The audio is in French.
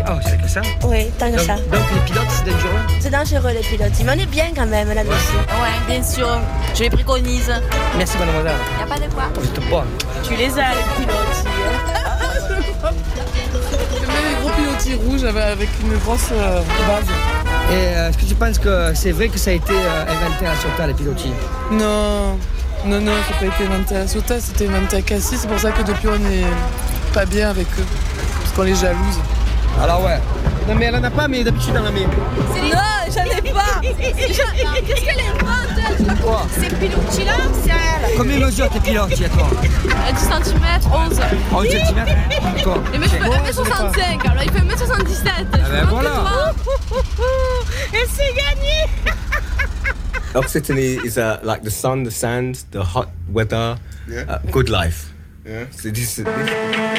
Oh, c'est que ça? Oui, tant que ça. Donc les pilotes, c'est dangereux? C'est dangereux les pilotes, mais on est bien quand même là-dessus. Ouais, bien sûr, je les préconise. Merci mademoiselle. Y a pas de quoi. Vous êtes bonne. Tu les as les pilotes. J'aimais les gros pilotis rouges avec une grosse base. Et est-ce que tu penses que c'est vrai que ça a été inventé à Ciotat, les pilotis? Non, ça n'a pas été inventé à Ciotat, c'était inventé à Cassis. C'est pour ça que depuis on n'est pas bien avec eux, parce qu'on les jalouse. Alors ouais. Non mais elle en a pas, mais d'habitude elle en a mis. Non, j'en ai pas. Qu'est-ce qu'elle invente? Quoi? Ces pilotis-là, c'est à elle. Combien mesure tes pilotes, toi? 10 cm, 11. 11 cm? D'accord. Et moi je fais 1m65, alors il fait 1m77. Ah ben voilà. Et c'est gagné. Occitanie is like the sun, the sand, the hot weather, good life. Yeah. So this